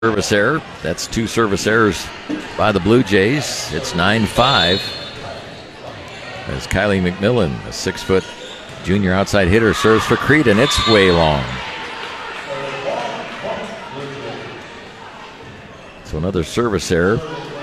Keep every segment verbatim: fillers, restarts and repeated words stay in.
Service error. That's two service errors by the Blue Jays. It's nine five. As Kylie McMillan, a six-foot junior outside hitter, serves for Crete, and it's way long. So another service error.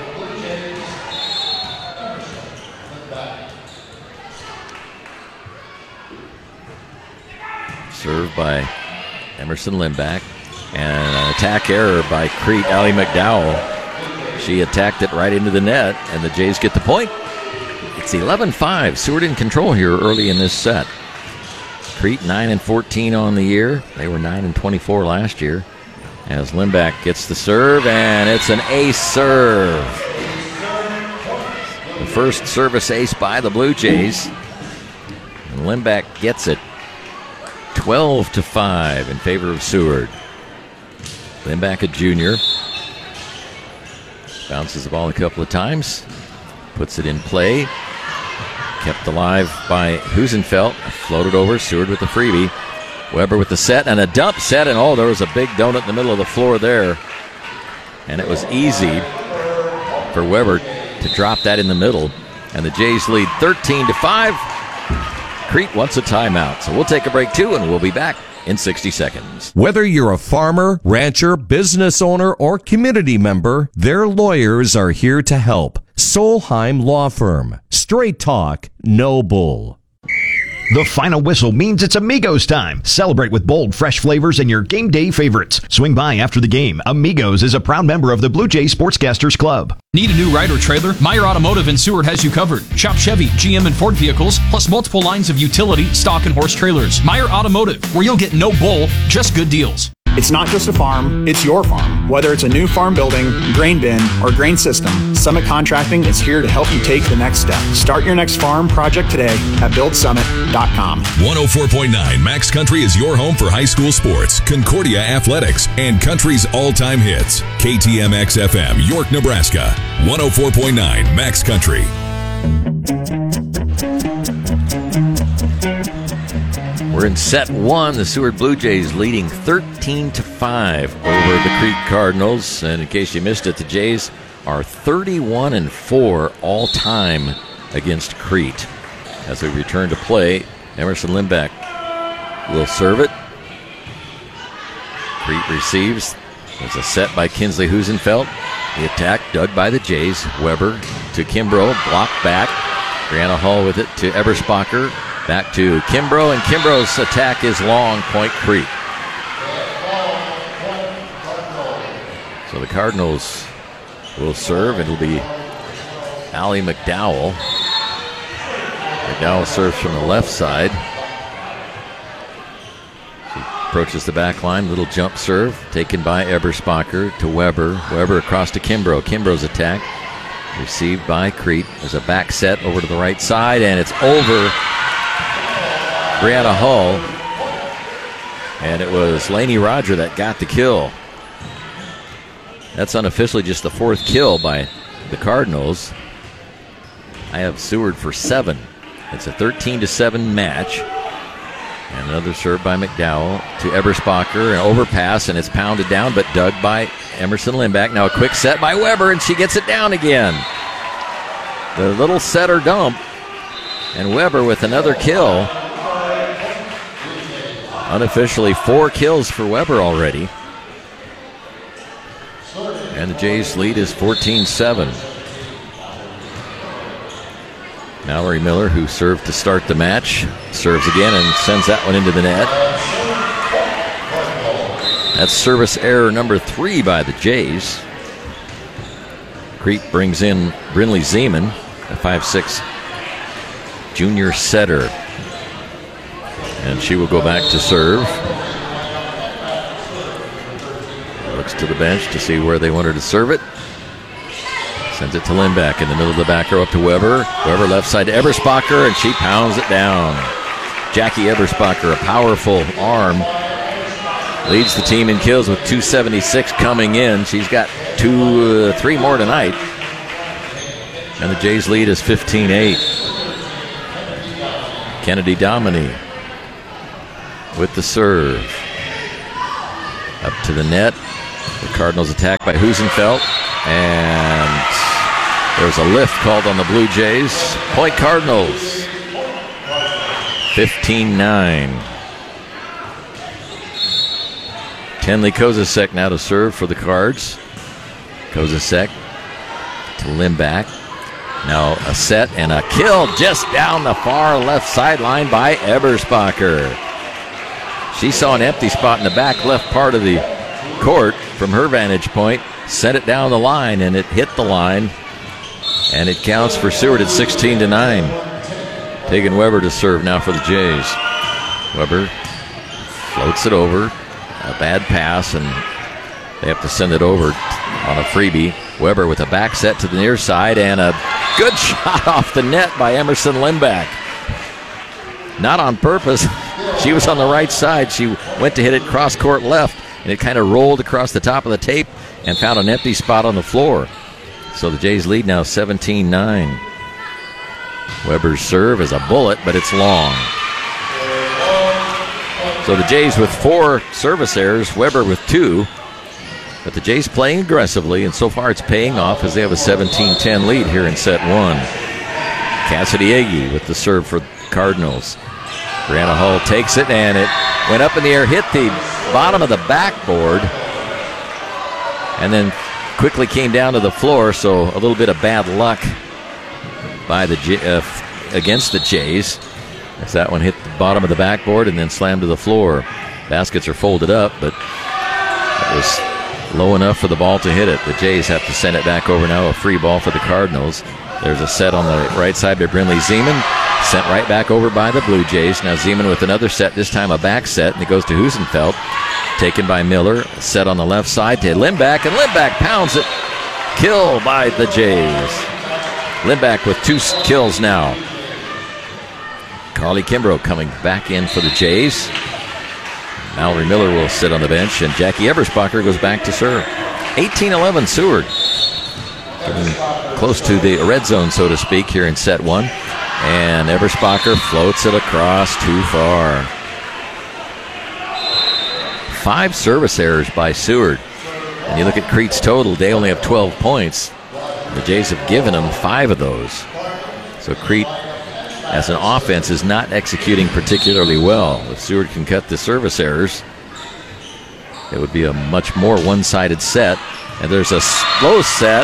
Served by Emerson Limback. And an attack error by Crete, Allie McDowell. She attacked it right into the net, and the Jays get the point. It's eleven five. Seward in control here early in this set. Crete nine and fourteen on the year. They were nine and twenty-four last year. As Limback gets the serve, and it's an ace serve. The first service ace by the Blue Jays. And Limback gets it. twelve to five in favor of Seward. Limback, a junior, bounces the ball a couple of times, puts it in play, kept alive by Husenfeld, floated over, Seward with the freebie, Weber with the set, and a dump set, and oh, there was a big donut in the middle of the floor there, and it was easy for Weber to drop that in the middle, and the Jays lead thirteen to five. Crete wants a timeout, so we'll take a break too, and we'll be back in sixty seconds. Whether you're a farmer, rancher, business owner, or community member, their lawyers are here to help. Solheim Law Firm. Straight talk, no bull. The final whistle means it's Amigos time. Celebrate with bold, fresh flavors and your game day favorites. Swing by after the game. Amigos is a proud member of the Blue Jays Sportscasters Club. Need a new ride or trailer? Meyer Automotive in Seward has you covered. Shop Chevy, G M, and Ford vehicles, plus multiple lines of utility, stock, and horse trailers. Meyer Automotive, where you'll get no bull, just good deals. It's not just a farm, it's your farm. Whether it's a new farm building, grain bin, or grain system, Summit Contracting is here to help you take the next step. Start your next farm project today at build summit dot com. one oh four point nine Max Country is your home for high school sports, Concordia Athletics, and country's all-time hits. K T M X F M, York, Nebraska. one oh four point nine Max Country. We're in set one. The Seward Blue Jays leading thirteen to five over the Crete Cardinals. And in case you missed it, the Jays are thirty-one and four all time against Crete. As we return to play, Emerson Limback will serve it. Crete receives. There's a set by Kinsley Husenfeld. The attack dug by the Jays. Weber to Kimbrough, blocked back. Brianna Hall with it to Eberspacher. Back to Kimbrough, and Kimbrough's attack is long, point Crete. So the Cardinals will serve. It'll be Allie McDowell. McDowell serves from the left side. She approaches the back line, little jump serve, taken by Eberspacher to Weber. Weber across to Kimbrough. Kimbrough's attack received by Crete. There's a back set over to the right side, and it's over Brianna Hull, and it was Lainey Roger that got the kill. That's unofficially just the fourth kill by the Cardinals. I have Seward for seven. It's a thirteen to seven match. And another serve by McDowell to Eberspacher, an overpass, and it's pounded down, but dug by Emerson Limback. Now a quick set by Weber, and she gets it down again. The little set or dump, and Weber with another kill. Unofficially, four kills for Weber already. And the Jays' lead is fourteen seven. Mallory Miller, who served to start the match, serves again and sends that one into the net. That's service error number three by the Jays. Crete brings in Brinley Zeman, a five six junior setter. And she will go back to serve. Looks to the bench to see where they want her to serve it. Sends it to Limback in the middle of the back row up to Weber. Weber left side to Eberspacher, and she pounds it down. Jackie Eberspacher, a powerful arm, leads the team in kills with two seventy-six coming in. She's got two, uh, three more tonight. And the Jays' lead is fifteen eight. Kennedy Dominy with the serve. Up to the net. The Cardinals attack by Husenfeld, and there's a lift called on the Blue Jays. Point Cardinals, fifteen nine. Tenley Kozasek now to serve for the Cards. Kozasek to Limback. Now a set and a kill just down the far left sideline by Eberspacher. She saw an empty spot in the back left part of the court from her vantage point, sent it down the line, and it hit the line, and it counts for Seward at sixteen to nine. Tegan Weber to serve now for the Jays. Weber floats it over, a bad pass, and they have to send it over on a freebie. Weber with a back set to the near side, and a good shot off the net by Emerson Limback. Not on purpose. She was on the right side. She went to hit it cross court left, and it kind of rolled across the top of the tape and found an empty spot on the floor. So the Jays lead now seventeen nine. Weber's serve is a bullet, but it's long. So the Jays with four service errors, Weber with two. But the Jays playing aggressively, and so far it's paying off as they have a seventeen ten lead here in set one. Cassidy Agee with the serve for Cardinals. Brianna Hull takes it, and it went up in the air, hit the bottom of the backboard, and then quickly came down to the floor, so a little bit of bad luck by the uh, against the Jays, as that one hit the bottom of the backboard and then slammed to the floor. Baskets are folded up, but it was low enough for the ball to hit it. The Jays have to send it back over now, a free ball for the Cardinals. There's a set on the right side by Brinley Zeman, sent right back over by the Blue Jays. Now Zeman with another set, this time a back set, and it goes to Husenfeld. Taken by Miller, set on the left side to Limback, and Limback pounds it. Kill by the Jays. Limback with two kills now. Carly Kimbrough coming back in for the Jays. Mallory Miller will sit on the bench, and Jackie Eberspacher goes back to serve. eighteen eleven Seward. Getting close to the red zone, so to speak, here in set one. And Eberspacher floats it across too far. Five service errors by Seward. And you look at Crete's total, they only have twelve points. The Jays have given them five of those. So Crete, as an offense, is not executing particularly well. If Seward can cut the service errors, it would be a much more one-sided set. And there's a slow set.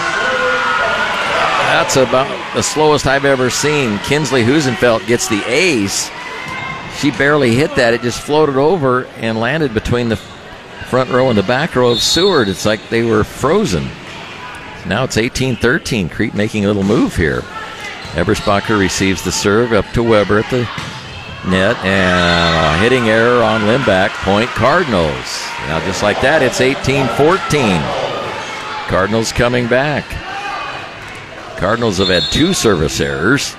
That's about the slowest I've ever seen. Kinsley Husenfeld gets the ace. She barely hit that. It just floated over and landed between the front row and the back row of Seward. It's like they were frozen. Now it's eighteen thirteen. Crete making a little move here. Eberspacher receives the serve up to Weber at the net, and a hitting error on Limback. Point Cardinals. Now just like that, it's eighteen fourteen. Cardinals coming back. Cardinals have had two service errors,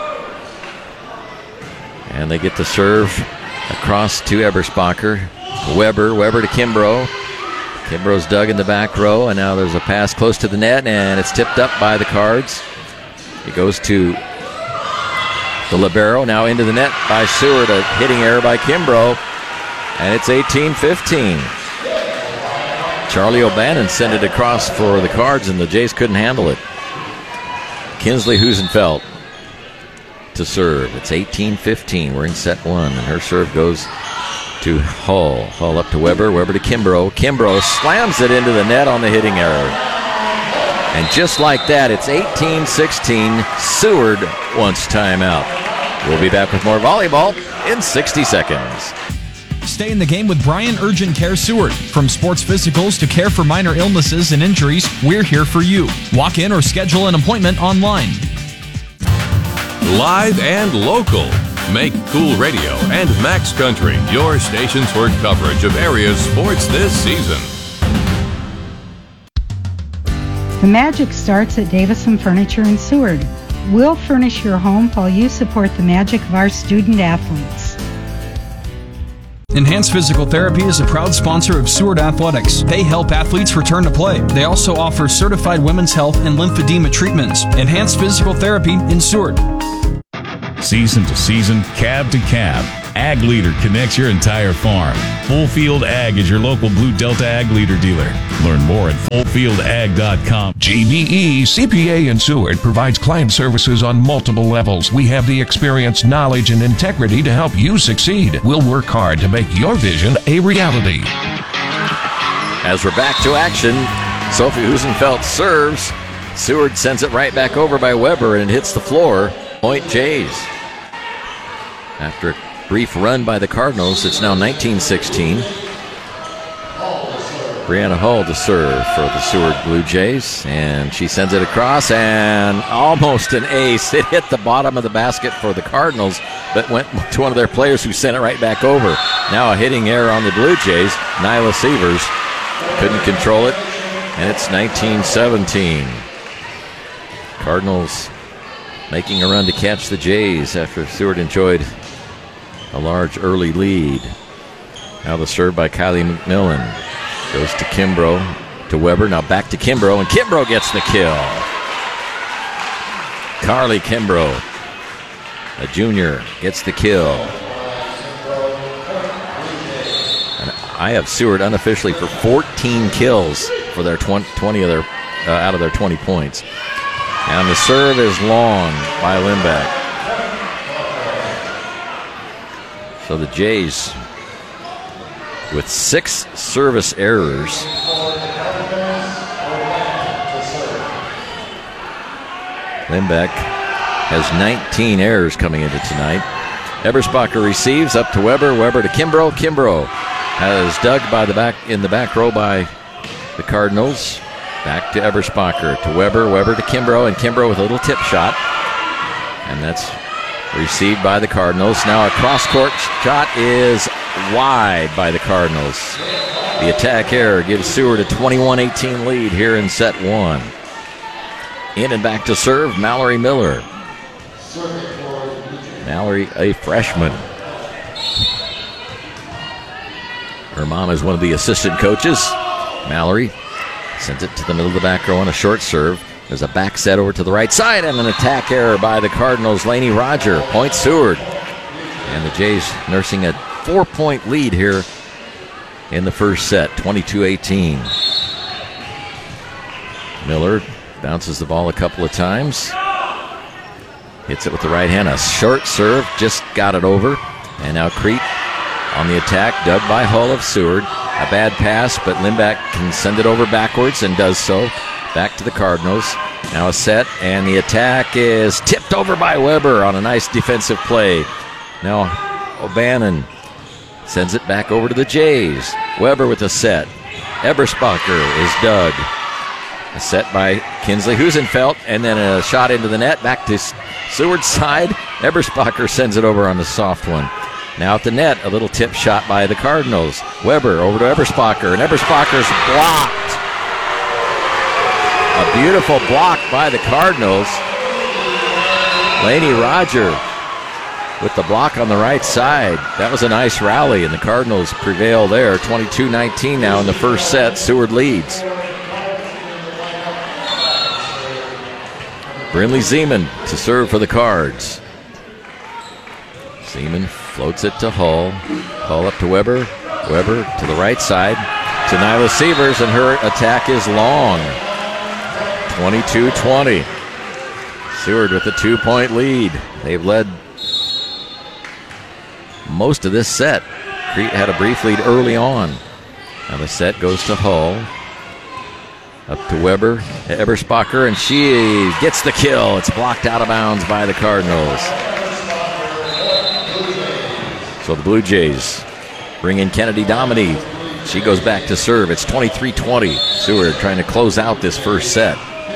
and they get the serve across to Eberspacher. Weber, Weber to Kimbrough. Kimbrough's dug in the back row, and now there's a pass close to the net, and it's tipped up by the Cards. It goes to the libero, now into the net by Seward. A hitting error by Kimbrough, and it's eighteen fifteen. Charlie O'Bannon sent it across for the Cards, and the Jays couldn't handle it. Kinsley Husenfeld to serve. It's eighteen fifteen. We're in set one, and her serve goes to Hull. Hull up to Weber. Weber to Kimbrough. Kimbrough slams it into the net on the hitting error. And just like that, it's eighteen sixteen. Seward wants timeout. We'll be back with more volleyball in sixty seconds. Stay in the game with Brian Urgent Care Seward. From sports physicals to care for minor illnesses and injuries, we're here for you. Walk in or schedule an appointment online. Live and local. Make Cool Radio and Max Country your stations for coverage of area sports this season. The magic starts at Davison Furniture in Seward. We'll furnish your home while you support the magic of our student athletes. Enhanced Physical Therapy is a proud sponsor of Seward Athletics. They help athletes return to play. They also offer certified women's health and lymphedema treatments. Enhanced Physical Therapy in Seward. Season to season, cab to cab, Ag Leader connects your entire farm. Full Field Ag is your local Blue Delta Ag Leader dealer. Learn more at full field ag dot com. G B E C P A in Seward provides client services on multiple levels. We have the experience, knowledge, and integrity to help you succeed. We'll work hard to make your vision a reality. As we're back to action, Sophie Husenfeld serves. Seward sends it right back over by Weber, and it hits the floor. Point Jays. After a brief run by the Cardinals, it's now nineteen sixteen. Brianna Hull to serve for the Seward Blue Jays, and she sends it across, and almost an ace. It hit the bottom of the basket for the Cardinals, but went to one of their players who sent it right back over. Now a hitting error on the Blue Jays. Nyla Sievers couldn't control it, and it's nineteen seventeen. Cardinals making a run to catch the Jays after Seward enjoyed a large early lead. Now the serve by Kylie McMillan. Goes to Kimbrough, to Weber, now back to Kimbrough, and Kimbrough gets the kill. Carly Kimbrough, a junior, gets the kill. And I have Seward unofficially for fourteen kills for their twenty of their uh, out of their twenty points. And the serve is long by Lindback. So the Jays with six service errors. Lindbeck has nineteen errors coming into tonight. Eberspacher receives up to Weber. Weber to Kimbrough. Kimbrough has dug by the back in the back row by the Cardinals. Back to Eberspacher to Weber. Weber to Kimbrough, and Kimbrough with a little tip shot. And that's received by the Cardinals. Now a cross-court shot is wide by the Cardinals. The attack error gives Seward a twenty-one eighteen lead here in set one. In and back to serve, Mallory Miller. Mallory, a freshman. Her mom is one of the assistant coaches. Mallory sends it to the middle of the back row on a short serve. There's a back set over to the right side, and an attack error by the Cardinals. Lainey Roger, point Seward. And the Jays nursing a four-point lead here in the first set, twenty-two eighteen. Miller bounces the ball a couple of times. Hits it with the right hand. A short serve, just got it over. And now Crete on the attack, dug by Hull of Seward. A bad pass, but Lindback can send it over backwards and does so. Back to the Cardinals. Now a set, and the attack is tipped over by Weber on a nice defensive play. Now O'Bannon sends it back over to the Jays. Weber with a set. Eberspacher is dug. A set by Kinsley Husenfeld, and then a shot into the net. Back to Seward's side. Eberspacher sends it over on the soft one. Now at the net, a little tip shot by the Cardinals. Weber over to Eberspacher, and Eberspacher's blocked. A beautiful block by the Cardinals. Lainey Roger with the block on the right side. That was a nice rally, and the Cardinals prevail there. twenty-two nineteen now in the first set. Seward leads. Brinley Zeman to serve for the Cards. Zeman floats it to Hull. Hull up to Weber. Weber to the right side to Nyla Sievers, and her attack is long. twenty-two twenty. Seward with a two-point lead. They've led most of this set. Crete had a brief lead early on. Now the set goes to Hull. Up to Weber, to Eberspacher, and she gets the kill. It's blocked out of bounds by the Cardinals. So the Blue Jays bring in Kennedy Dominy. She goes back to serve. It's twenty-three twenty. Seward trying to close out this first set.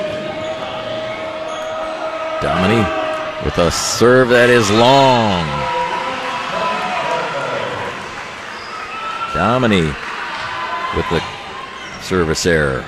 Dominy with a serve that is long. Dominy with the service error.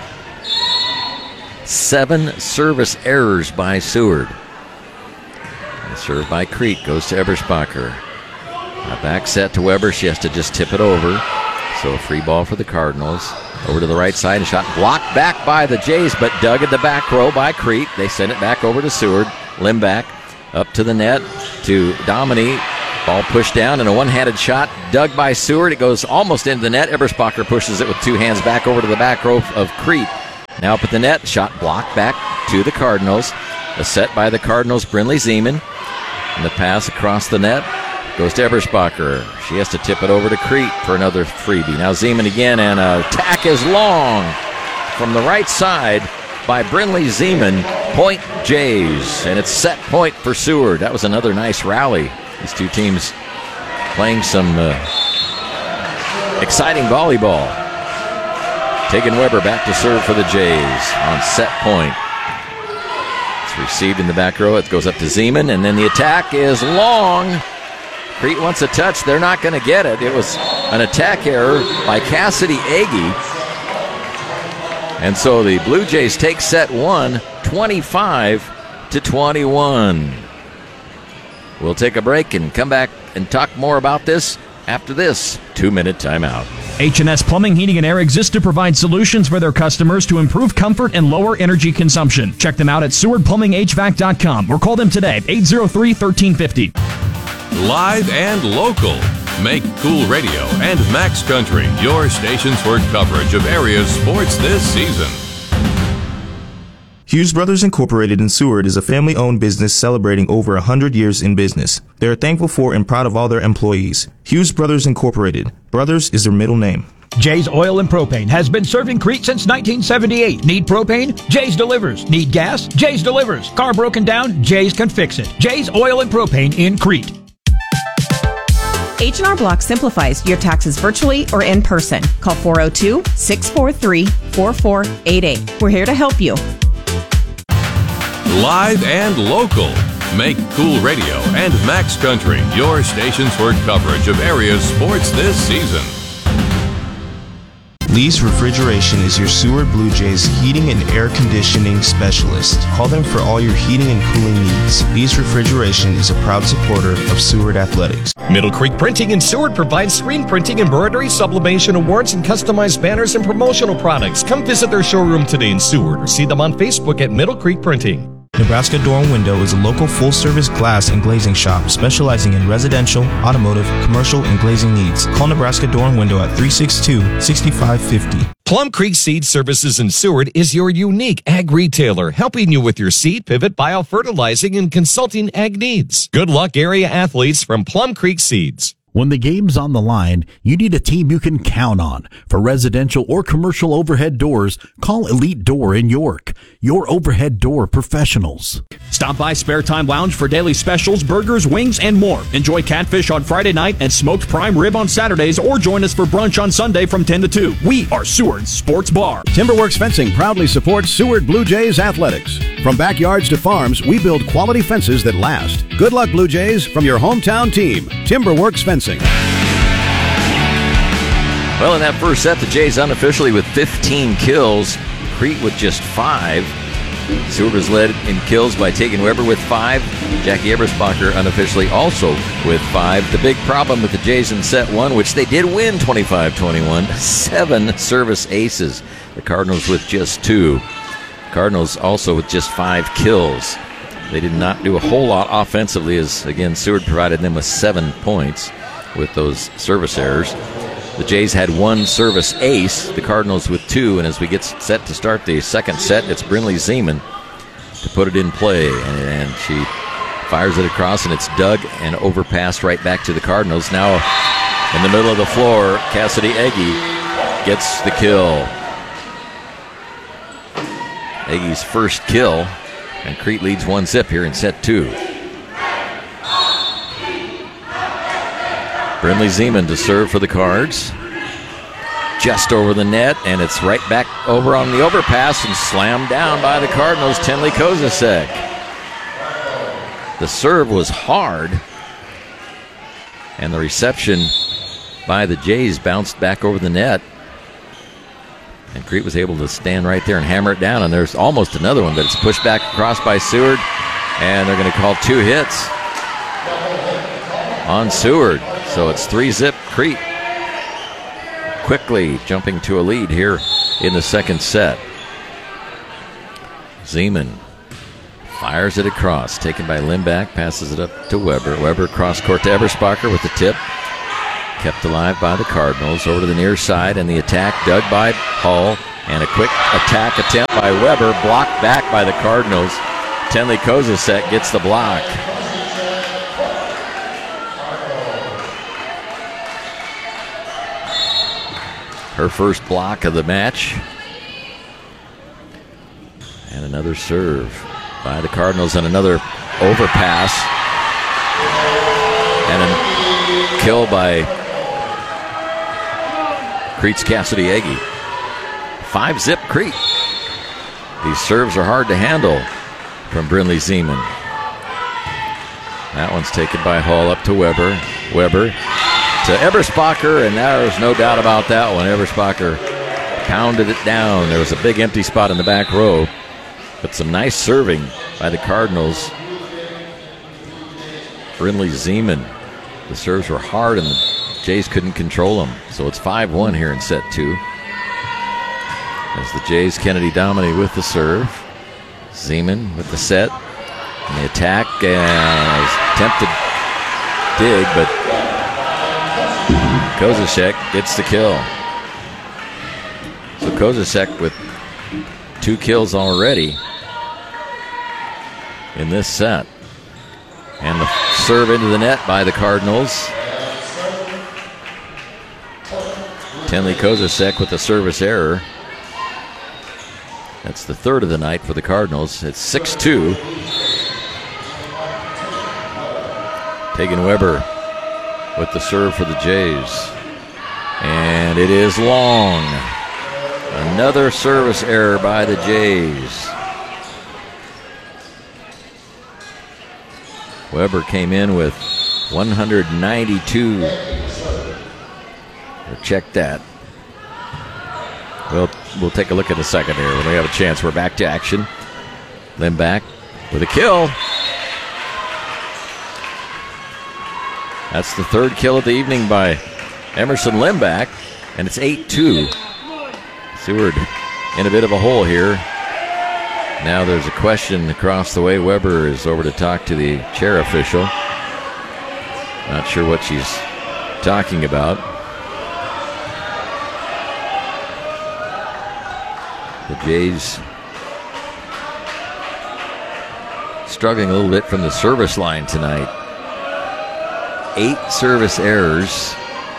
Seven service errors by Seward. And serve by Crete goes to Eberspacher. A back set to Weber. She has to just tip it over. So a free ball for the Cardinals. Over to the right side. A shot blocked back by the Jays, but dug at the back row by Crete. They send it back over to Seward. Lindback up to the net to Dominy. Ball pushed down and a one-handed shot dug by Seward. It goes almost into the net. Eberspacher pushes it with two hands back over to the back row of Crete. Now up at the net, shot blocked back to the Cardinals. A set by the Cardinals, Brinley Zeman. And the pass across the net goes to Eberspacher. She has to tip it over to Crete for another freebie. Now Zeman again, and an attack is long from the right side by Brinley Zeman. Point Jays, and it's set point for Seward. That was another nice rally. These two teams playing some uh, exciting volleyball. Tegan Weber back to serve for the Jays on set point. It's received in the back row. It goes up to Zeman, and then the attack is long. Crete wants a touch. They're not going to get it. It was an attack error by Cassidy Agee. And so the Blue Jays take set one, twenty-five to twenty-one. We'll take a break and come back and talk more about this after this two-minute timeout. H and S Plumbing, Heating, and Air exists to provide solutions for their customers to improve comfort and lower energy consumption. Check them out at Seward Plumbing H V A C dot com or call them today, eight oh three, one three five oh. Live and local. Make Cool Radio and Max Country your stations for coverage of area sports this season. Hughes Brothers Incorporated in Seward is a family-owned business celebrating over one hundred years in business. They are thankful for and proud of all their employees. Hughes Brothers Incorporated. Brothers is their middle name. Jay's Oil and Propane has been serving Crete since nineteen seventy-eight. Need propane? Jay's delivers. Need gas? Jay's delivers. Car broken down? Jay's can fix it. Jay's Oil and Propane in Crete. H and R Block simplifies your taxes virtually or in person. Call four oh two, six four three, four four eight eight. We're here to help you. Live and local. Make Cool Radio and Max Country your stations for coverage of area sports this season. Lee's Refrigeration is your Seward Blue Jays heating and air conditioning specialist. Call them for all your heating and cooling needs. Lee's Refrigeration is a proud supporter of Seward Athletics. Middle Creek Printing in Seward provides screen printing, embroidery, sublimation, awards, and customized banners and promotional products. Come visit their showroom today in Seward or see them on Facebook at Middle Creek Printing. Nebraska Door and Window is a local full-service glass and glazing shop specializing in residential, automotive, commercial, and glazing needs. Call Nebraska Door and Window at three six two, six five five zero. Plum Creek Seed Services in Seward is your unique ag retailer, helping you with your seed, pivot, biofertilizing, and consulting ag needs. Good luck, area athletes from Plum Creek Seeds. When the game's on the line, you need a team you can count on. For residential or commercial overhead doors, call Elite Door in York, your overhead door professionals. Stop by Spare Time Lounge for daily specials, burgers, wings, and more. Enjoy catfish on Friday night and smoked prime rib on Saturdays, or join us for brunch on Sunday from ten to two. We are Seward's Sports Bar. Timberworks Fencing proudly supports Seward Blue Jays athletics. From backyards to farms, we build quality fences that last. Good luck, Blue Jays, from your hometown team, Timberworks Fencing. Well, in that first set, the Jays unofficially with fifteen kills. Crete with just five. Seward was led in kills by Tegan Weber with five. Jackie Eberspacher unofficially also with five. The big problem with the Jays in set one, which they did win twenty-five twenty-one, seven service aces. The Cardinals with just two. Cardinals also with just five kills. They did not do a whole lot offensively, as, again, Seward provided them with seven points with those service errors. The Jays had one service ace, the Cardinals with two, and as we get set to start the second set, it's Brinley Zeman to put it in play, and, and she fires it across, and it's dug and overpassed right back to the Cardinals. Now in the middle of the floor, Cassidy Agee gets the kill. Agee's first kill, and Crete leads one zip here in set two. Brinley Zeman to serve for the Cards. Just over the net, and it's right back over on the overpass and slammed down by the Cardinals, Tenley Kozasek. The serve was hard, and the reception by the Jays bounced back over the net. And Crete was able to stand right there and hammer it down, and there's almost another one, but it's pushed back across by Seward, and they're going to call two hits on Seward. So it's three zip Crete, quickly jumping to a lead here in the second set. Zeman Fires it across. Taken by Lindback. Passes it up to Weber. Weber cross court to Eberspacher with the tip. Kept alive by the Cardinals. Over to the near side, and the attack dug by Hull. And a quick attack attempt by Weber. Blocked back by the Cardinals. Tenley Kozasek gets the block. Her first block of the match. And another serve by the Cardinals, and another overpass. And a kill by Crete's Cassidy Eggy. Five zip Crete. These serves are hard to handle from Brinley Zeman. That one's taken by Hull up to Weber. Weber to Eberspacher, and there's no doubt about that one. Eberspacher pounded it down. There was a big empty spot in the back row, but some nice serving by the Cardinals. Brinley Zeman. The serves were hard, and the Jays couldn't control them. So it's five one here in set two. As the Jays, Kennedy Dominy with the serve. Zeman with the set. And the attack, and attempted dig, but Kozasek gets the kill. So Kozasek with two kills already in this set. And the serve into the net by the Cardinals. Tenley Kozasek with the service error. That's the third of the night for the Cardinals. It's six two. Tegan Weber with the serve for the Jays. And it is long. Another service error by the Jays. Weber came in with one hundred ninety-two. Or check that. We'll, we'll take a look at a second here when we have a chance. We're back to action. Lindback with a kill. That's the third kill of the evening by Emerson Lindback, and it's eight two. Seward in a bit of a hole here. Now there's a question across the way. Weber is over to talk to the chair official. Not sure what she's talking about. The Jays struggling a little bit from the service line tonight. Eight service errors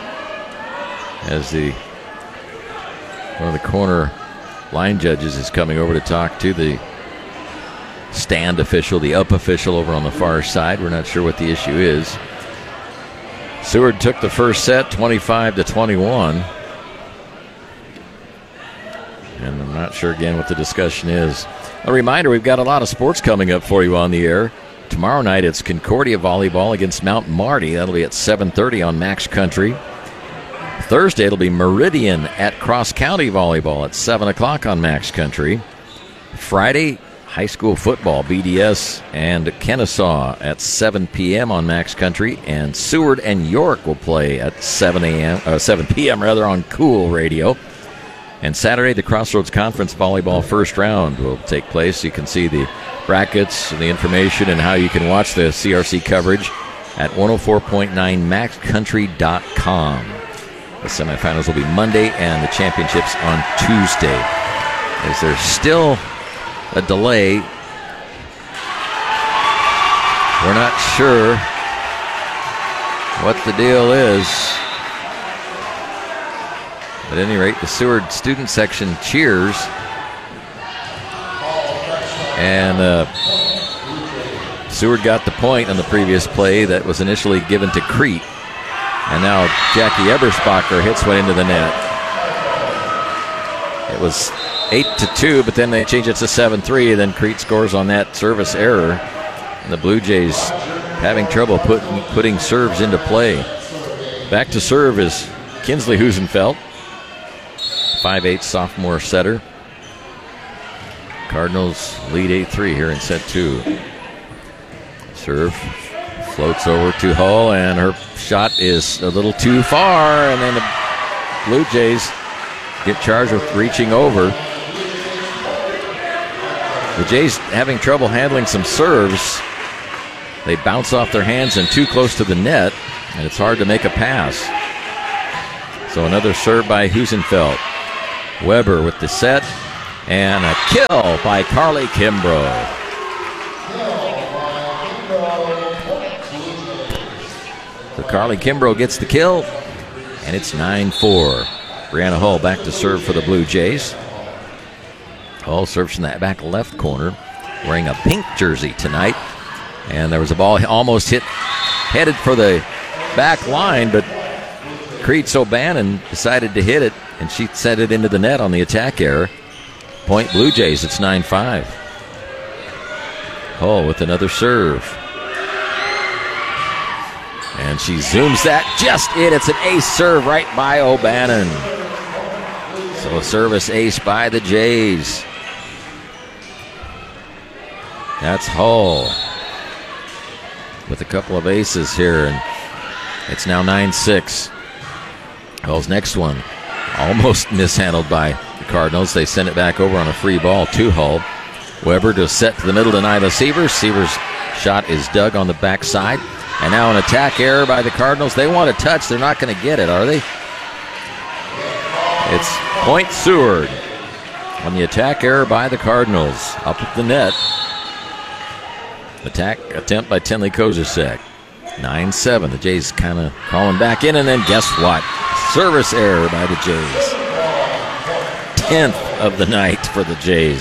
as the one of the corner line judges is coming over to talk to the stand official, the up official over on the far side. We're not sure what the issue is. Seward took the first set twenty-five to twenty-one. And I'm not sure again what the discussion is. A reminder, we've got a lot of sports coming up for you on the air. Tomorrow night it's Concordia Volleyball against Mount Marty. That'll be at seven thirty on Max Country. Thursday it'll be Meridian at Cross County Volleyball at seven o'clock on Max Country. Friday, high school football, B D S and Kennesaw at seven p.m. on Max Country. And Seward and York will play at seven a.m. Uh, seven p.m. rather on Cool Radio. And Saturday, the Crossroads Conference Volleyball first round will take place. You can see the brackets and the information and how you can watch the C R C coverage at one oh four point nine max country dot com. The semifinals will be Monday and the championships on Tuesday. Is there still a delay? We're not sure what the deal is. At any rate, the Seward student section cheers. And uh, Seward got the point on the previous play that was initially given to Crete. And now Jackie Eberspacher hits one into the net. It was eight to two, but then they changed it to seven three. Then Crete scores on that service error. And the Blue Jays having trouble putting, putting serves into play. Back to serve is Kinsley Husenfeld. five eight sophomore setter. Cardinals lead eight three here in set two. Serve floats over to Hull, and her shot is a little too far, and then the Blue Jays get charged with reaching over. The Jays having trouble handling some serves. They bounce off their hands and too close to the net, and it's hard to make a pass. So another serve by Husenfeld. Weber with the set, and a kill by Carly Kimbrough. So Carly Kimbrough gets the kill, and it's nine four. Brianna Hull back to serve for the Blue Jays. Hull serves from that back left corner, wearing a pink jersey tonight. And there was a ball almost hit, headed for the back line, but Creed Sobannon decided to hit it, and she set it into the net on the attack error. Point Blue Jays, it's nine five. Hull with another serve. And she zooms that just in. It's an ace serve right by O'Bannon. So a service ace by the Jays. That's Hull with a couple of aces here, and it's now nine six. Hull's next one almost mishandled by the Cardinals. They send it back over on a free ball to Hull. Weber to set to the middle to Nyla Sievers. Sievers' shot is dug on the backside. And now an attack error by the Cardinals. They want a touch. They're not going to get it, are they? It's Point Seward on the attack error by the Cardinals. Up at the net. Attack attempt by Tenley Kozasek. nine seven. The Jays kind of calling back in, and then guess what? Service error by the Jays. tenth of the night for the Jays.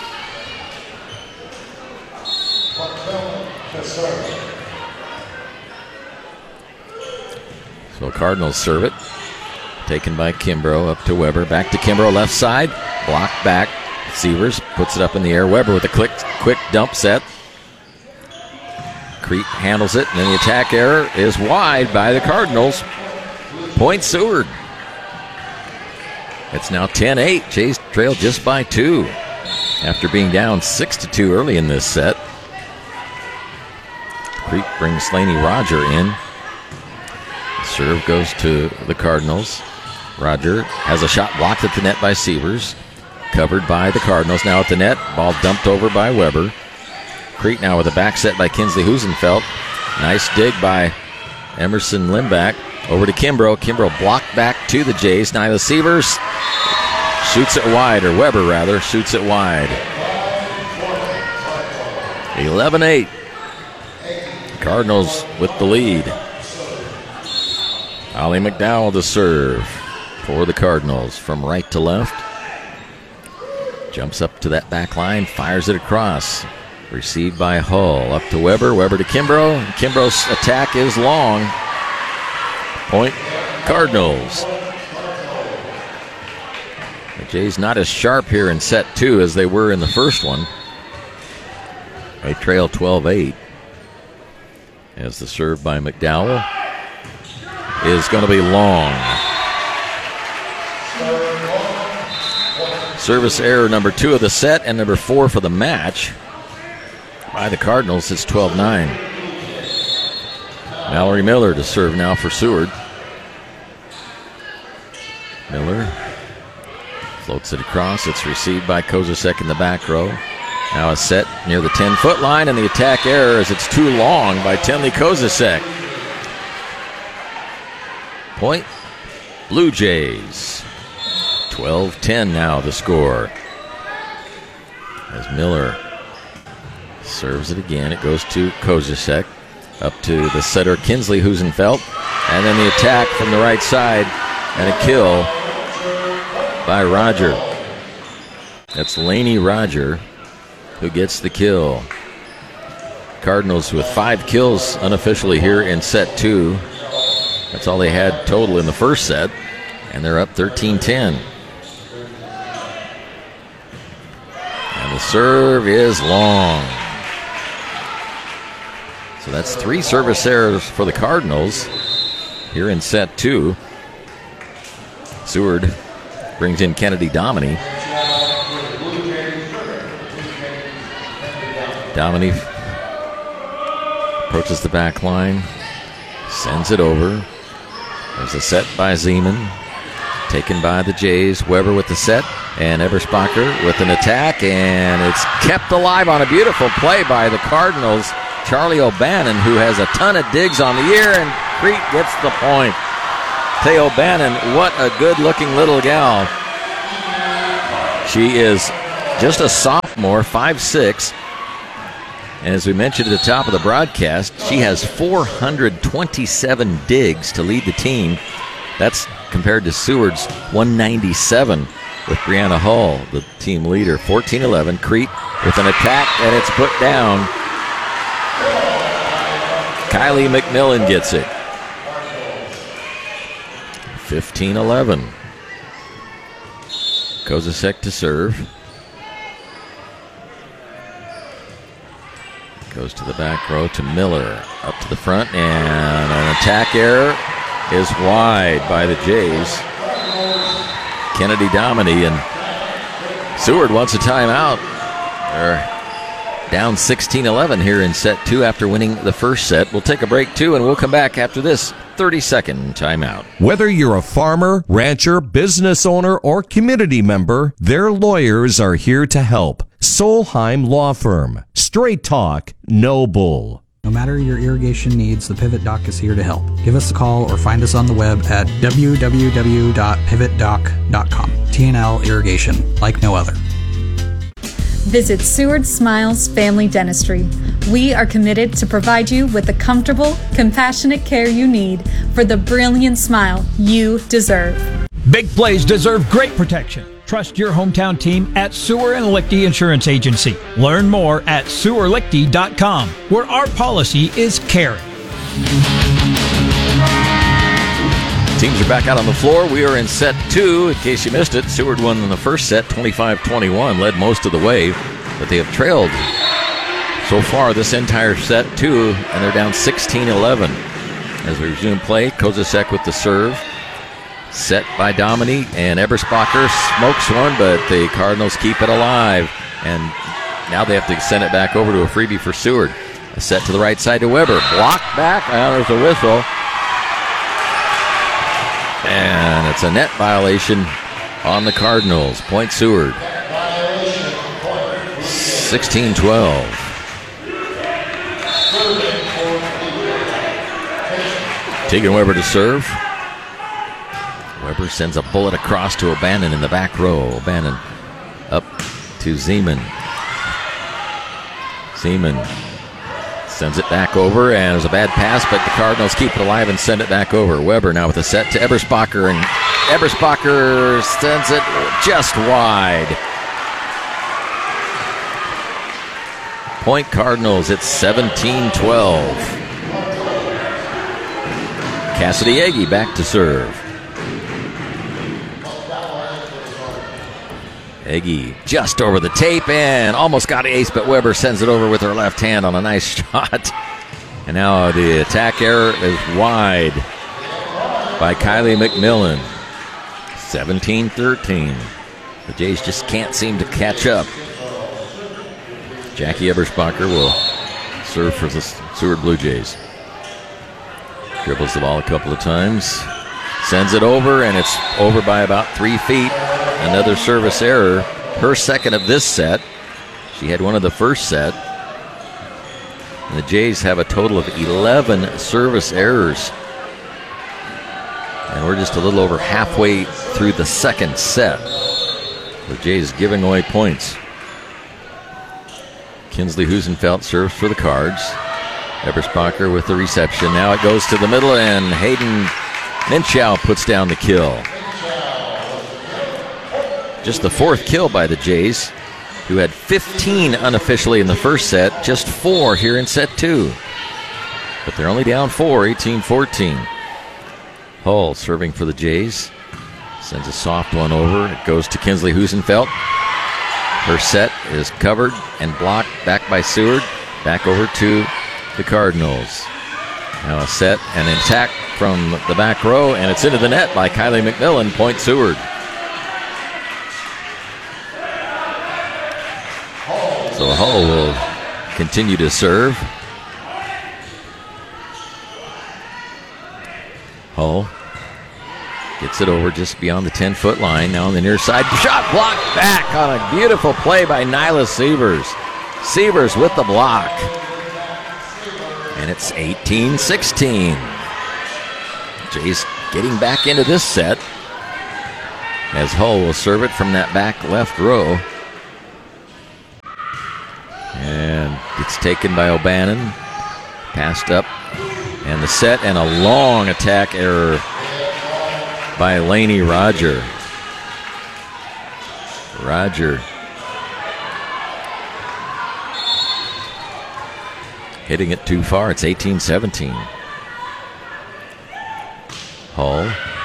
So Cardinals serve it. Taken by Kimbrough up to Weber. Back to Kimbrough, left side. Blocked back. Sievers puts it up in the air. Weber with a quick, quick dump set. Crete handles it, and then the attack error is wide by the Cardinals. Point Seward. It's now ten eight. Jays trail just by two after being down six to two early in this set. Crete brings Laney Roger in. The serve goes to the Cardinals. Roger has a shot blocked at the net by Sievers. Covered by the Cardinals. Now at the net. Ball dumped over by Weber. Crete now with a back set by Kinsley Husenfeld. Nice dig by Emerson Limback. Over to Kimbrough. Kimbrough blocked back to the Jays. Nyla Sievers shoots it wide, or Weber rather, shoots it wide. eleven eight. Cardinals with the lead. Ollie McDowell to serve for the Cardinals from right to left. Jumps up to that back line, fires it across. Received by Hull. Up to Weber. Weber to Kimbrough. Kimbrough's attack is long. Point Cardinals. The Jays not as sharp here in set two as they were in the first one. They trail twelve eight. As the serve by McDowell is going to be long. Service error number two of the set and number four for the match. By the Cardinals, it's twelve nine. Mallory Miller to serve now for Seward. Miller floats it across. It's received by Kozasek in the back row. Now a set near the ten-foot line, and the attack error as it's too long by Tenley Kozasek. Point Blue Jays. twelve ten now the score. As Miller serves it again. It goes to Kozasek. Up to the setter Kinsley Husenfeld. And then the attack from the right side. And a kill by Roger. That's Laney Roger who gets the kill. Cardinals with five kills unofficially here in set two. That's all they had total in the first set. And they're up thirteen ten. And the serve is long. So that's three service errors for the Cardinals here in set two. Seward brings in Kennedy Dominy. Dominy approaches the back line, sends it over. There's a set by Zeman, taken by the Jays. Weber with the set, And Eberspacher with an attack, and it's kept alive on a beautiful play by the Cardinals. Charlie O'Bannon, who has a ton of digs on the year, and Crete gets the point. Tay O'Bannon, what a good-looking little gal. She is just a sophomore, five six. And as we mentioned at the top of the broadcast, she has four hundred twenty-seven digs to lead the team. That's compared to Seward's one ninety-seven with Brianna Hull, the team leader. fourteen eleven, Crete with an attack, and it's put down. Kylie McMillan gets it. fifteen eleven. Kozasek to serve. Goes to the back row to Miller. Up to the front, and an attack error is wide by the Jays. Kennedy Dominy, and Seward wants a timeout. They're down sixteen eleven here in set two after winning the first set. We'll take a break too, and we'll come back after this thirty-second timeout. Whether you're a farmer, rancher, business owner, or community member, their lawyers are here to help. Solheim Law Firm. Straight talk, no bull. No matter your irrigation needs, the Pivot Doc is here to help. Give us a call or find us on the web at w w w dot pivot doc dot com. T and L Irrigation, like no other. Visit Seward Smiles Family Dentistry. We are committed to provide you with the comfortable, compassionate care you need for the brilliant smile you deserve. Big plays deserve great protection. Trust your hometown team at Sewer and Lichty Insurance Agency. Learn more at sewer lichty dot com, where our policy is caring. Teams are back out on the floor. We are in set two. In case you missed it, Seward won in the first set, twenty-five twenty-one, led most of the way, but they have trailed so far this entire set two, and they're down sixteen eleven. As we resume play, Kozasek with the serve. Set by Dominy, and Eberspacher smokes one, but the Cardinals keep it alive. And now they have to send it back over to a freebie for Seward. A set to the right side to Weber. Blocked back. Oh, there's a whistle. And it's a net violation on the Cardinals. Point Seward. sixteen twelve. Tegan Weber to serve. Weber sends a bullet across to O'Bannon in the back row. O'Bannon up to Zeman. Zeman sends it back over, and there's a bad pass, but the Cardinals keep it alive and send it back over. Weber now with a set to Eberspacher, and Eberspacher sends it just wide. Point Cardinals, it's seventeen twelve. Cassidy Agee back to serve. Agee just over the tape and almost got an ace, but Weber sends it over with her left hand on a nice shot. And now the attack error is wide by Kylie McMillan. seventeen thirteen. The Jays just can't seem to catch up. Jackie Eberspacher will serve for the Seward Blue Jays. Dribbles the ball a couple of times. Sends it over, and it's over by about three feet. Another service error. Her second of this set. She had one of the first set. And the Jays have a total of eleven service errors. And we're just a little over halfway through the second set. The Jays giving away points. Kinsley Husenfeld serves for the Cards. Eberspacher with the reception. Now it goes to the middle, and Hayden Minchow puts down the kill. Just the fourth kill by the Jays, who had fifteen unofficially in the first set, just four here in set two. But they're only down four, eighteen fourteen. Hull serving for the Jays. Sends a soft one over. It goes to Kinsley Husenfeld. Her set is covered and blocked back by Seward. Back over to the Cardinals. Now a set and an attack from the back row, and it's into the net by Kylie McMillan. Point Seward. So Hull will continue to serve. Hull Gets it over just beyond the ten-foot line. Now on the near side. Shot blocked back on a beautiful play by Nyla Sievers. Sievers with the block. And it's eighteen sixteen. Jays getting back into this set as Hull will serve it from that back left row. And it's taken by O'Bannon. Passed up. And the set and a long attack error by Lainey Roger. Roger hitting it too far. It's eighteen seventeen. Hull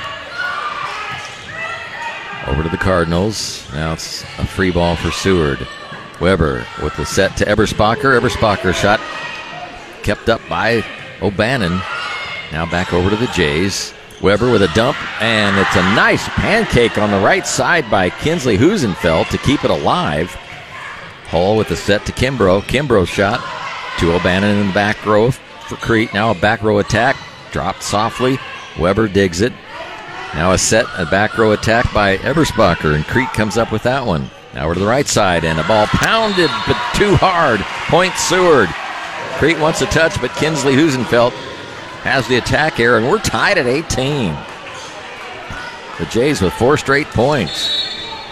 over to the Cardinals. Now it's a free ball for Seward. Weber with the set to Eberspacher. Eberspacher shot kept up by O'Bannon. Now back over to the Jays. Weber with a dump, and it's a nice pancake on the right side by Kinsley Husenfeld to keep it alive. Hull with the set to Kimbrough. Kimbrough shot to O'Bannon in the back row for Crete. Now a back row attack. Dropped softly. Weber digs it. Now a set, a back row attack by Eberspacher, and Crete comes up with that one. Now we're to the right side, and a ball pounded, but too hard. Point Seward. Crete wants a touch, but Kinsley Husenfeld has the attack error, and we're tied at eighteen. The Jays with four straight points.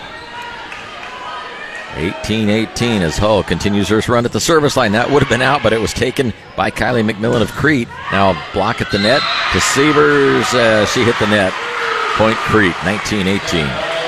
eighteen eighteen as Hull continues her run at the service line. That would have been out, but it was taken by Kylie McMillan of Crete. Now a block at the net to Sievers. Uh, she hit the net. Point Crete, nineteen eighteen.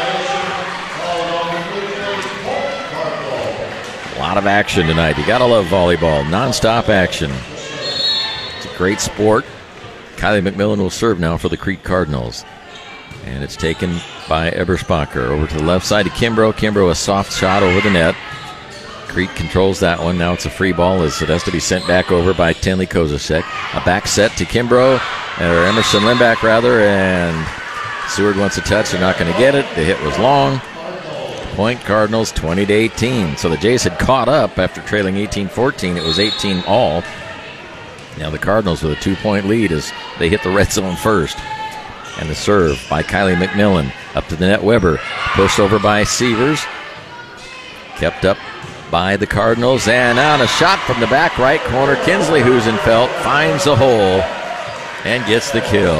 A lot of action tonight. You gotta love volleyball. Non-stop action. It's a great sport. Kylie McMillan will serve now for the Crete Cardinals. And it's taken by Eberspacher. Over to the left side to Kimbrough. Kimbrough, a soft shot over the net. Crete controls that one. Now it's a free ball as it has to be sent back over by Tenley Kozasek. A back set to Kimbrough, or Emerson Limback rather, and Seward wants a touch. They're not going to get it. The hit was long. Point Cardinals twenty to eighteen. So the Jays had caught up after trailing eighteen fourteen. It was eighteen all. Now the Cardinals with a two-point lead as they hit the red zone first. And the serve by Kylie McMillan. Up to the net, Weber. Pushed over by Sievers. Kept up by the Cardinals. And on a shot from the back right corner, Kinsley Husenfeld finds a hole and gets the kill.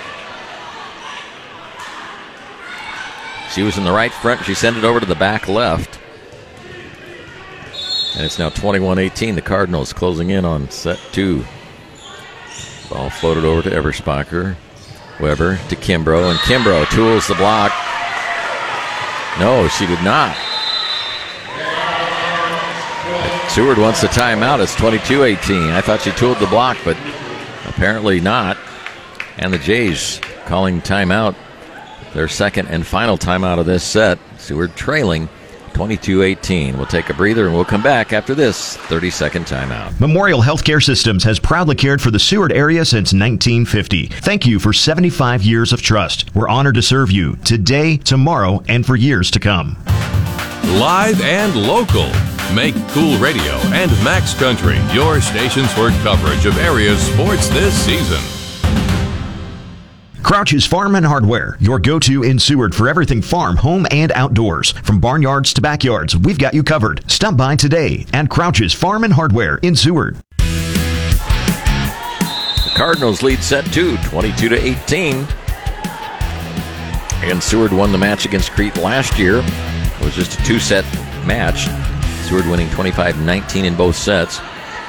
She was in the right front. She sent it over to the back left. And it's now twenty-one eighteen. The Cardinals closing in on set two. Ball floated over to Eberspacher. Weber to Kimbrough, and Kimbrough tools the block. No, she did not. Seward wants the timeout. It's twenty-two eighteen. I thought she tooled the block, but apparently not. And the Jays calling timeout. Their second and final timeout of this set. Seward trailing twenty-two eighteen. We'll take a breather and we'll come back after this thirty-second timeout. Memorial Healthcare Systems has proudly cared for the Seward area since nineteen fifty. Thank you for seventy-five years of trust. We're honored to serve you today, tomorrow, and for years to come. Live and local. Make Cool Radio and Max Country your stations for coverage of area sports this season. Crouch's Farm and Hardware, your go-to in Seward for everything farm, home, and outdoors. From barnyards to backyards, we've got you covered. Stop by today at Crouch's Farm and Hardware in Seward. The Cardinals lead set two, twenty-two to eighteen. And Seward won the match against Crete last year. It was just a two-set match. Seward winning twenty-five nineteen in both sets.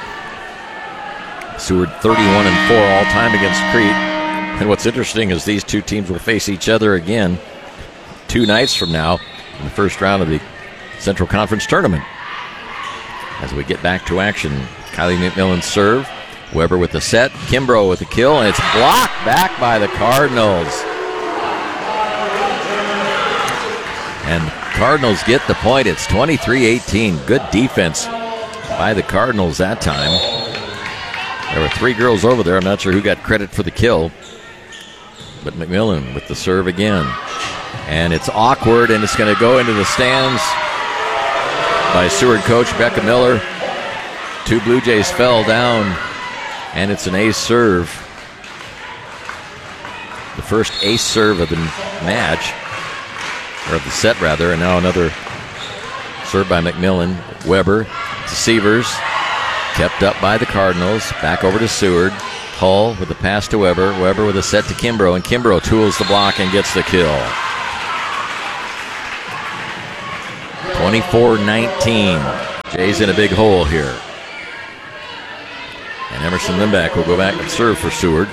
Seward thirty-one and four all-time against Crete. And what's interesting is these two teams will face each other again two nights from now in the first round of the Central Conference Tournament. As we get back to action, Kylie McMillan serve. Weber with the set. Kimbrough with the kill, and it's blocked back by the Cardinals. And Cardinals get the point. It's twenty-three eighteen. Good defense by the Cardinals that time. There were three girls over there. I'm not sure who got credit for the kill. But McMillan with the serve again. And it's awkward, and it's going to go into the stands by Seward coach Becca Miller. Two Blue Jays fell down, and it's an ace serve. The first ace serve of the match, or of the set rather, and now another serve by McMillan. Weber to Sievers, kept up by the Cardinals, back over to Seward. Hull with the pass to Weber, Weber with a set to Kimbrough, and Kimbrough tools the block and gets the kill. twenty-four nineteen. Jays in a big hole here. And Emerson Limback will go back and serve for Seward.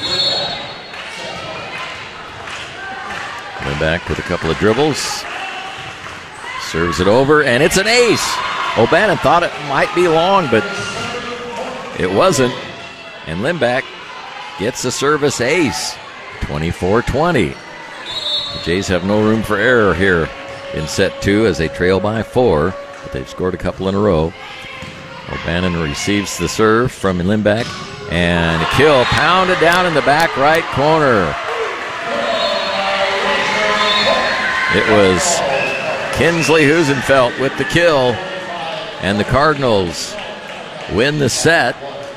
Limback with a couple of dribbles. Serves it over, and it's an ace. O'Bannon thought it might be long, but it wasn't. And Limback gets a service ace. twenty-four twenty. The Jays have no room for error here in set two as they trail by four, but they've scored a couple in a row. O'Bannon receives the serve from Limback, and a kill pounded down in the back right corner. It was Kinsley Husenfeld with the kill, and the Cardinals win the set.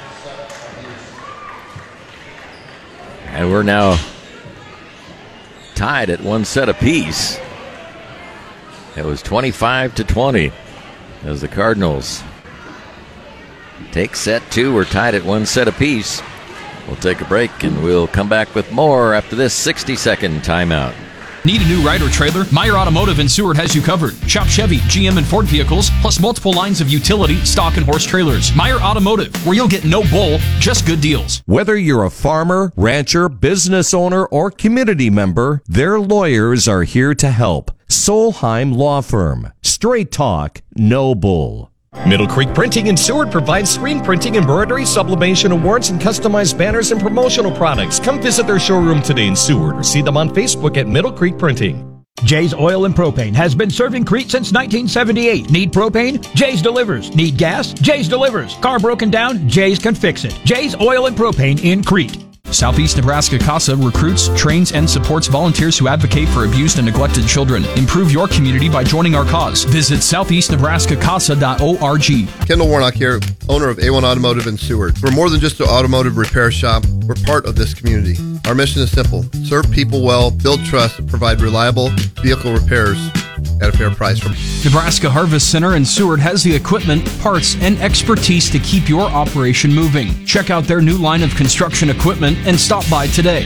And we're now tied at one set apiece. It was twenty-five to twenty as the Cardinals take set two. We're tied at one set apiece. We'll take a break and we'll come back with more after this sixty-second timeout. Need a new Ryder trailer? Meyer Automotive in Seward has you covered. Shop Chevy, G M, and Ford vehicles, plus multiple lines of utility, stock, and horse trailers. Meyer Automotive, where you'll get no bull, just good deals. Whether you're a farmer, rancher, business owner, or community member, their lawyers are here to help. Solheim Law Firm. Straight talk, no bull. Middle Creek Printing in Seward provides screen printing, embroidery, sublimation, awards, and customized banners and promotional products. Come visit their showroom today in Seward or see them on Facebook at Middle Creek Printing. Jay's Oil and Propane has been serving Crete since nineteen seventy-eight. Need propane? Jay's delivers. Need gas? Jay's delivers. Car broken down? Jay's can fix it. Jay's Oil and Propane in Crete. Southeast Nebraska CASA recruits, trains, and supports volunteers who advocate for abused and neglected children. Improve your community by joining our cause. Visit southeast nebraska casa dot org. Kendall Warnock here, owner of A one Automotive in Seward. We're more than just an automotive repair shop. We're part of this community. Our mission is simple: serve people well, build trust, and provide reliable vehicle repairs at a fair price. Nebraska Harvest Center in Seward has the equipment, parts, and expertise to keep your operation moving. Check out their new line of construction equipment and stop by today.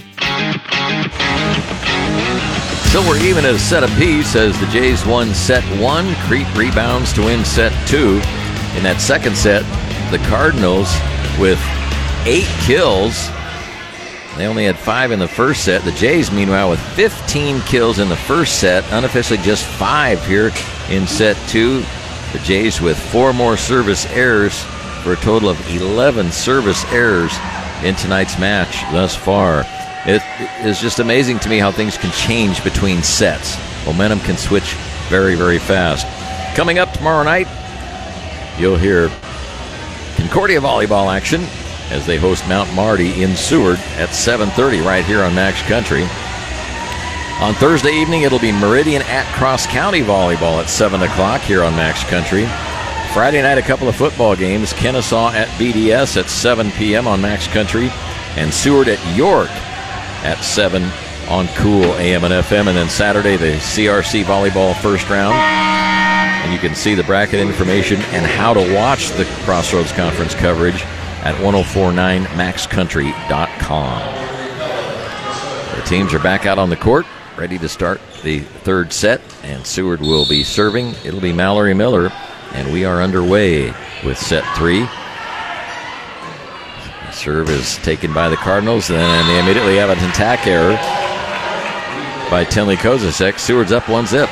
So we're even at a set apiece as the Jays won set one. Crete rebounds to win set two. In that second set, the Cardinals with eight kills. They only had five in the first set. The Jays, meanwhile, with fifteen kills in the first set. Unofficially just five here in set two. The Jays with four more service errors for a total of eleven service errors in tonight's match thus far. It is just amazing to me how things can change between sets. Momentum can switch very, very fast. Coming up tomorrow night, you'll hear Concordia volleyball action as they host Mount Marty in Seward at seven thirty right here on Max Country. On Thursday evening, it'll be Meridian at Cross County volleyball at seven o'clock here on Max Country. Friday night, a couple of football games. Kennesaw at B D S at seven p.m. on Max Country, and Seward at York at seven on Cool A M and F M. And then Saturday, the C R C volleyball first round. And you can see the bracket information and how to watch the Crossroads Conference coverage at ten forty-nine max country dot com. The teams are back out on the court, ready to start the third set, and Seward will be serving. It'll be Mallory Miller, and we are underway with set three. The serve is taken by the Cardinals, and then they immediately have an attack error by Tinley Kozasek. Seward's up one zip.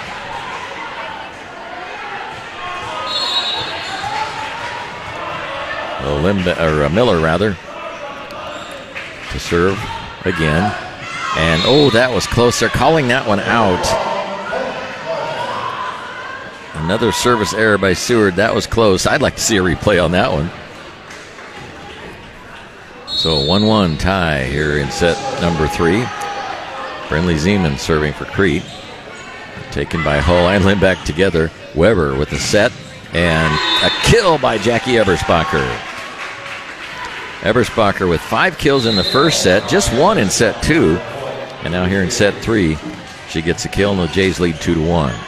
Limba, or uh, Miller rather, to serve again, and oh, that was close. They're calling that one out. Another service error by Seward. That was close. I'd like to see a replay on that one. So one one tie here in set number three. Brinley Zeman serving for Crete, taken by Hull and Limback together. Weber with the set, and a kill by Jackie Eberspacher. Eberspacher with five kills in the first set, just one in set two. And now here in set three, she gets a kill, and the Jays lead two to one.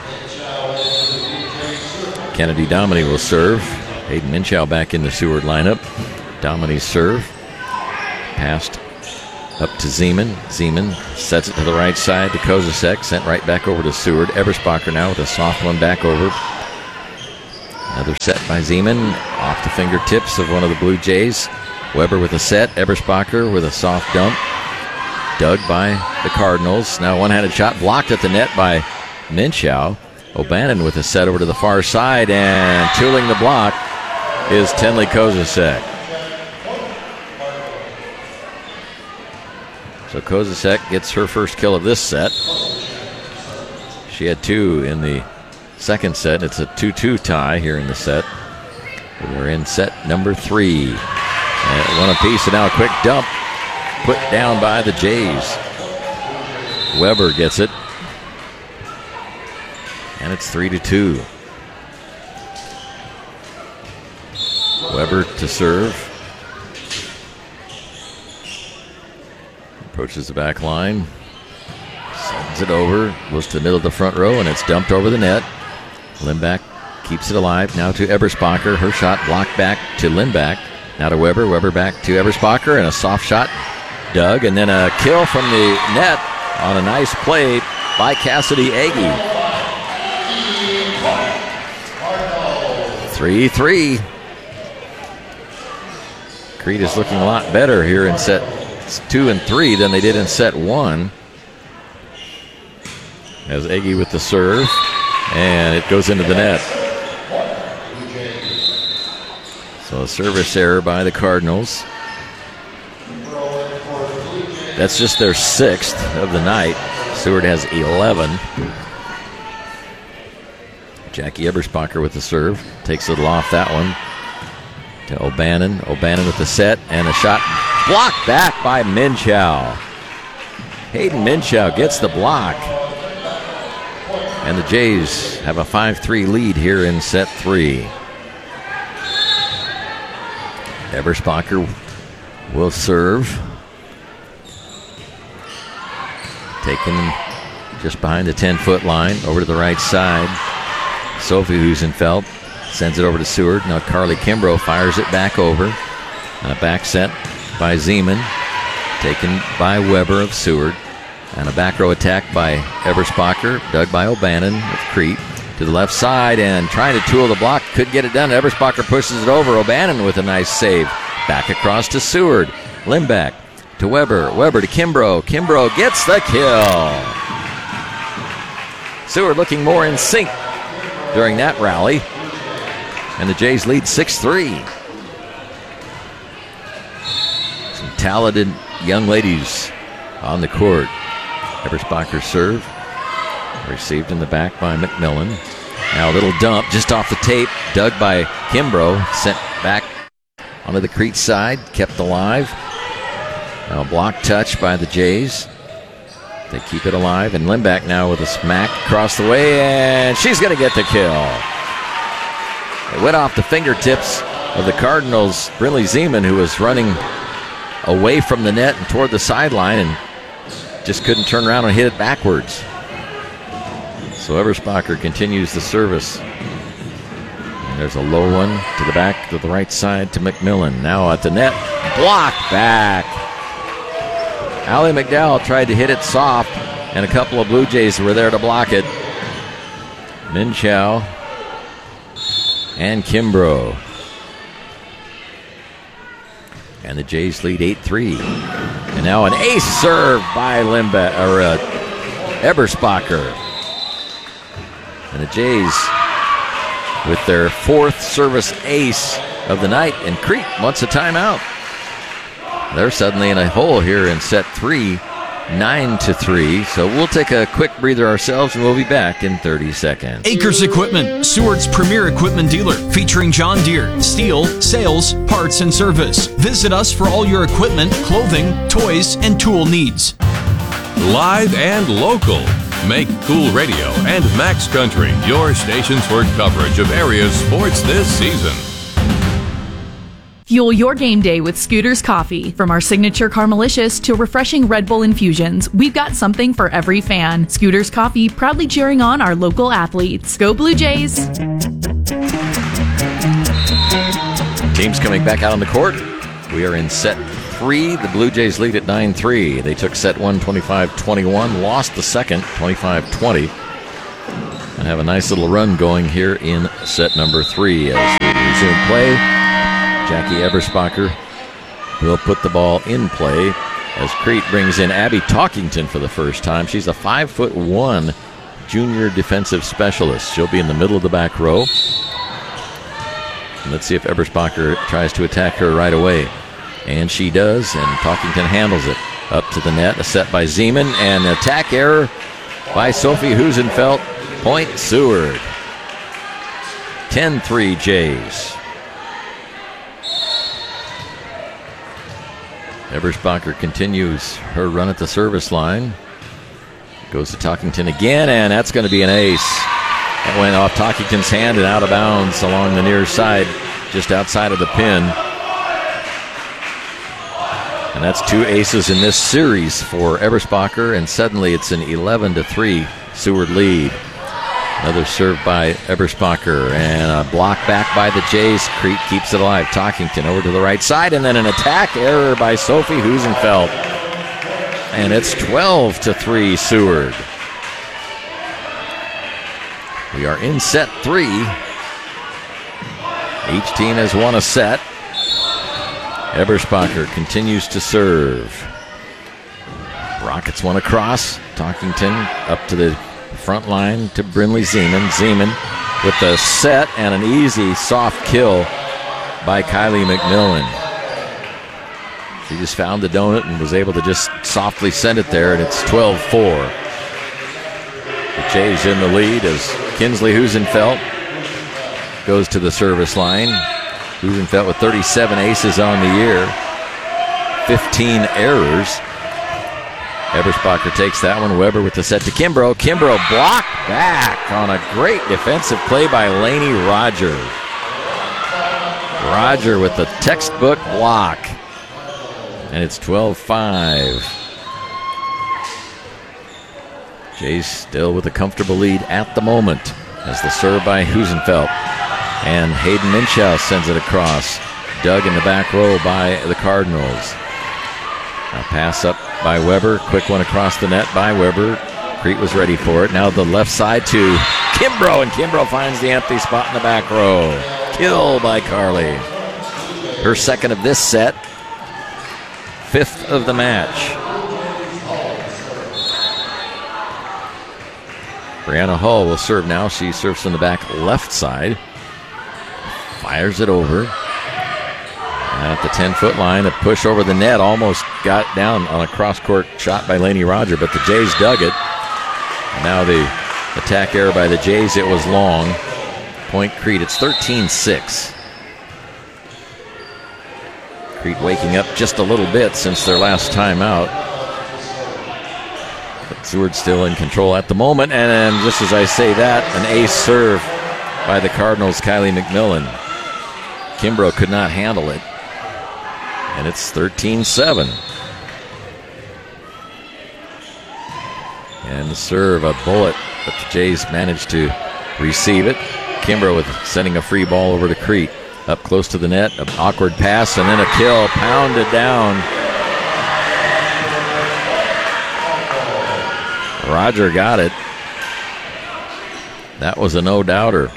Kennedy Dominy will serve. Hayden Minchow back in the Seward lineup. Dominy's serve. Passed up to Zeman. Zeman sets it to the right side to Kozasek. Sent right back over to Seward. Eberspacher now with a soft one back over. Another set by Zeman. Off the fingertips of one of the Blue Jays. Weber with a set. Eberspacher with a soft dump. Dug by the Cardinals. Now one-handed shot blocked at the net by Minchow. O'Bannon with a set over to the far side, and tooling the block is Tenley Kozasek. So Kozasek gets her first kill of this set. She had two in the second set. It's a two two tie here in the set. We're in set number three. And one apiece, and now a quick dump put down by the Jays. Weber gets it. And it's three to two. Weber to serve. Approaches the back line. Sends it over. Goes to the middle of the front row, and it's dumped over the net. Lindback keeps it alive. Now to Eberspacher. Her shot blocked back to Lindback. Now to Weber. Weber back to Eberspacher, and a soft shot dug. And then a kill from the net on a nice play by Cassidy Agee. three three. Crete is looking a lot better here in set two and three than they did in set one. As Agee with the serve, and it goes into the net. So a service error by the Cardinals. That's just their sixth of the night. Seward has eleven. Jackie Eberspacher with the serve. Takes a little off that one to O'Bannon. O'Bannon with the set, and a shot blocked back by Minchow. Hayden Minchow gets the block. And the Jays have a five three lead here in set three. Eberspacher will serve. Taken just behind the ten-foot line, over to the right side. Sophie Husenfeld sends it over to Seward. Now Carly Kimbrough fires it back over. And a back set by Zeman. Taken by Weber of Seward. And a back row attack by Eberspacher. Dug by O'Bannon of Crete. To the left side and trying to tool the block. Couldn't get it done. Eberspacher pushes it over. O'Bannon with a nice save. Back across to Seward. Lindback to Weber. Weber to Kimbrough. Kimbrough gets the kill. Seward looking more in sync during that rally. And the Jays lead six three. Some talented young ladies on the court. Eberspacher serve. Received in the back by McMillan. Now a little dump just off the tape. Dug by Kimbrough. Sent back onto the Crete side. Kept alive. Now a block touch by the Jays. They keep it alive. And Lindback now with a smack across the way. And she's going to get the kill. It went off the fingertips of the Cardinals' Brinley Zeman, who was running away from the net and toward the sideline and just couldn't turn around and hit it backwards. So Eberspacher continues the service. And there's a low one to the back to the right side to McMillan. Now at the net, blocked back. Allie McDowell tried to hit it soft, and a couple of Blue Jays were there to block it. Minchow and Kimbrough. And the Jays lead eight three. And now an ace serve by Limba, or uh, Eberspacher. And the Jays with their fourth service ace of the night. And Crete wants a timeout. They're suddenly in a hole here in set three, nine to three. So we'll take a quick breather ourselves, and we'll be back in thirty seconds. Acres Equipment, Seward's premier equipment dealer, featuring John Deere, steel, sales, parts, and service. Visit us for all your equipment, clothing, toys, and tool needs. Live and local. Make Cool Radio and Max Country your stations for coverage of area sports this season. Fuel your game day with Scooters Coffee. From our signature Carmelicious to refreshing Red Bull infusions, we've got something for every fan. Scooters Coffee proudly cheering on our local athletes. Go Blue Jays! Teams coming back out on the court. We are in set three. The Blue Jays lead at nine three. They took set one twenty-five twenty-one, lost the second twenty-five twenty. And have a nice little run going here in set number three as we resume play. Jackie Eberspacher will put the ball in play as Crete brings in Abby Talkington for the first time. She's a five foot one junior defensive specialist. She'll be in the middle of the back row. And let's see if Eberspacher tries to attack her right away. And she does, and Talkington handles it. Up to the net, a set by Zeman, and an attack error by Sophie Husenfeld. Point Seward. ten three Jays. Eberspacher continues her run at the service line. Goes to Talkington again, and that's going to be an ace. That went off Talkington's hand and out of bounds along the near side, just outside of the pin. And that's two aces in this series for Eberspacher, and suddenly it's an eleven to three Seward lead. Another serve by Eberspacher, and a block back by the Jays. Crete keeps it alive. Talkington over to the right side, and then an attack error by Sophie Husenfeld. And it's twelve to three Seward. We are in set three. Each team has won a set. Eberspacher continues to serve. Rockets one across. Talkington up to the front line to Brinley Zeman. Zeman with the set and an easy soft kill by Kylie McMillan. She just found the donut and was able to just softly send it there, and it's twelve four. The Jays in the lead as Kinsley Husenfeld goes to the service line. Husenfeld with thirty-seven aces on the year, fifteen errors. Eberspacher takes that one. Weber with the set to Kimbrough. Kimbrough blocked back on a great defensive play by Lainey Roger. Roger with the textbook block. And it's twelve five. Jays still with a comfortable lead at the moment as the serve by Husenfeld. And Hayden Minshew sends it across. Dug in the back row by the Cardinals. A pass up by Weber. Quick one across the net by Weber. Crete was ready for it. Now the left side to Kimbrough, and Kimbrough finds the empty spot in the back row. Kill by Carly. Her second of this set. Fifth of the match. Brianna Hull will serve now. She serves from the back left side. Fires it over. At the ten-foot line, a push over the net, almost got down on a cross-court shot by Lainey Roger, but the Jays dug it. And now the attack error by the Jays, it was long. Point Crete, it's thirteen six. Crete waking up just a little bit since their last time out. But Seward still in control at the moment, and then just as I say that, an ace serve by the Cardinals' Kylie McMillan. Kimbrough could not handle it. And it's thirteen seven. And the serve, a bullet, but the Jays managed to receive it. Kimbrough with sending a free ball over to Crete. Up close to the net, an awkward pass, and then a kill, pounded down. Roger got it. That was a no-doubter.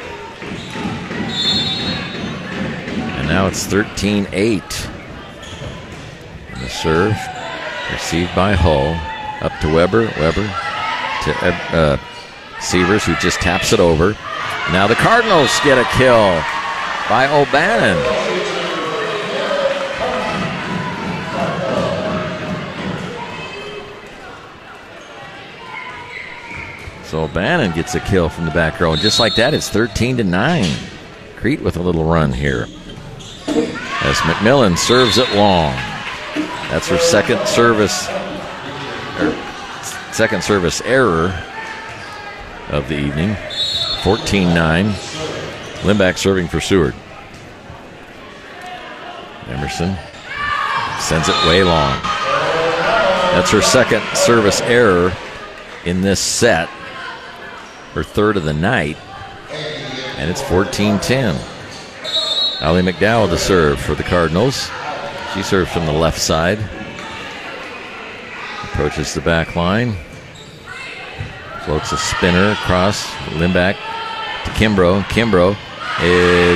And now it's thirteen eight. The serve received by Hull. Up to Weber. Weber to uh, Sievers, who just taps it over. Now the Cardinals get a kill by O'Bannon. So O'Bannon gets a kill from the back row. And just like that, it's thirteen to nine. Crete with a little run here. As McMillan serves it long. That's her second service, or second service error of the evening. fourteen nine. Limbach serving for Seward. Emerson sends it way long. That's her second service error in this set, her third of the night, and it's fourteen ten. Allie McDowell to serve for the Cardinals. She serves from the left side. Approaches the back line. Floats a spinner across. Lindback to Kimbrough. Kimbrough is